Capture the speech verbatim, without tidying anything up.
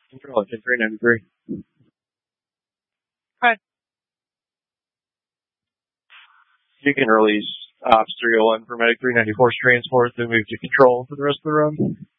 Control engine three ninety-three. Hi. You can release Ops three oh one for Medic three ninety-four's transport, then move to control for the rest of the run.